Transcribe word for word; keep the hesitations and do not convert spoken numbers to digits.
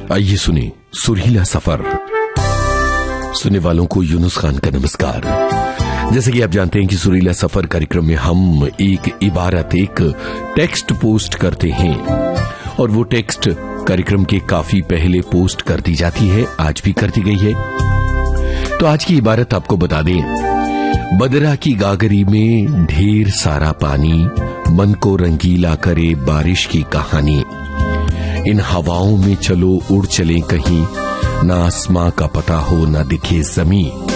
आइए सुने सुरीला सफर। सुनने वालों को यूनुस खान का नमस्कार। जैसे कि आप जानते हैं कि सुरीला सफर कार्यक्रम में हम एक इबारत, एक टेक्स्ट पोस्ट करते हैं और वो टेक्स्ट कार्यक्रम के काफी पहले पोस्ट कर दी जाती है, आज भी कर दी गई है। तो आज की इबारत आपको बता दें। बदरा की गागरी में ढेर सारा पानी, मन को रंगीला करे बारिश की कहानी। इन हवाओं में चलो उड़ चले कहीं, ना आसमां का पता हो ना दिखे जमीन।